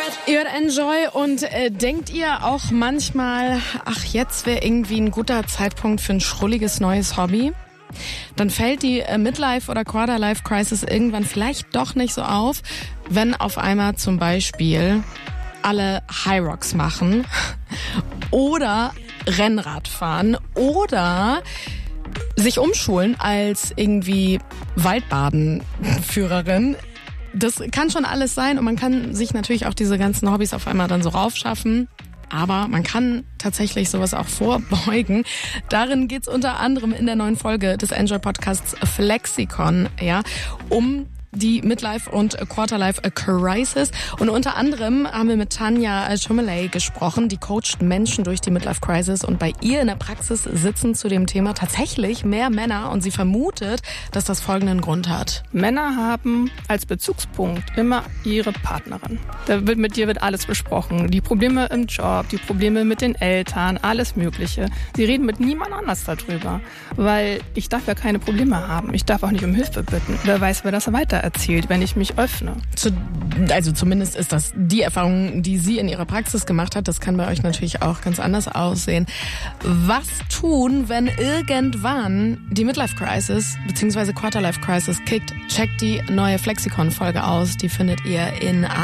Ihr hört Enjoy und denkt ihr auch manchmal, ach, jetzt wäre irgendwie ein guter Zeitpunkt für ein schrulliges neues Hobby? Dann fällt die Midlife- oder Quarterlife-Crisis irgendwann vielleicht doch nicht so auf, wenn auf einmal zum Beispiel alle High Rocks machen oder Rennrad fahren oder sich umschulen als irgendwie Waldbadenführerin. Das kann schon alles sein und man kann sich natürlich auch diese ganzen Hobbys auf einmal dann so raufschaffen. Aber man kann tatsächlich sowas auch vorbeugen. Darin geht's unter anderem in der neuen Folge des Enjoy-Podcasts Flexikon, ja, um die Midlife- und Quarterlife-Crisis. Und unter anderem haben wir mit Tanja Schumeley gesprochen, die coacht Menschen durch die Midlife-Crisis. Und bei ihr in der Praxis sitzen zu dem Thema tatsächlich mehr Männer. Und sie vermutet, dass das folgenden Grund hat. Männer haben als Bezugspunkt immer ihre Partnerin. Mit dir wird alles besprochen. Die Probleme im Job, die Probleme mit den Eltern, alles Mögliche. Sie reden mit niemand anders darüber. Weil ich darf ja keine Probleme haben. Ich darf auch nicht um Hilfe bitten. Wer weiß, wer das weiter erzählt, wenn ich mich öffne. Also zumindest ist das die Erfahrung, die sie in ihrer Praxis gemacht hat. Das kann bei euch natürlich auch ganz anders aussehen. Was tun, wenn irgendwann die Midlife-Crisis bzw. Quarterlife-Crisis kickt? Checkt die neue Flexikon-Folge aus. Die findet ihr in